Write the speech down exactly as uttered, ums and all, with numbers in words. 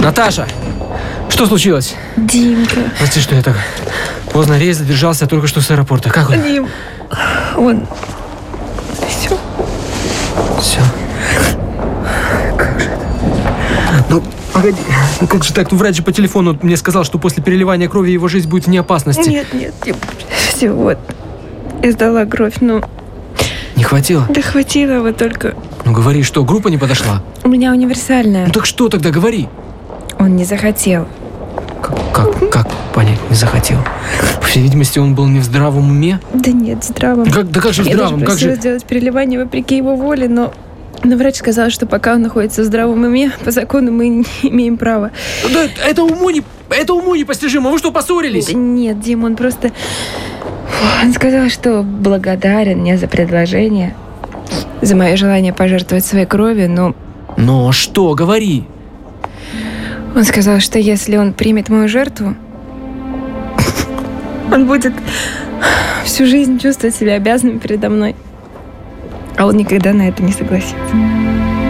Наташа! Что случилось? Димка. Прости, что я так поздно рейс задержался только что с аэропорта. Как он? Дим, он... Все. Все. Как же это? Ну, погоди. Ну как же так? Ну, врач же по телефону мне сказал, что после переливания крови его жизнь будет вне опасности. Нет, нет, Дим. Все, вот. Я сдала кровь, но... Не хватило? Да хватило, вот только... Ну говори, что, группа не подошла? У меня универсальная. Ну так что тогда, говори. Он не захотел. Как, как, как понять, не захотел? По всей видимости, он был не в здравом уме? Да нет, здравым. Как, да как же в Я здравом? даже Как просила же... сделать переливание вопреки его воле, но... Но врач сказал, что пока он находится в здравом уме, по закону мы не имеем права. Да это уму, не, это уму непостижимо. Вы что, поссорились? Да нет, Дим, он просто... Он сказал, что благодарен мне за предложение, за мое желание пожертвовать своей кровью, но... Но что? Говори. Он сказал, что если он примет мою жертву, он будет всю жизнь чувствовать себя обязанным передо мной. А он никогда на это не согласится.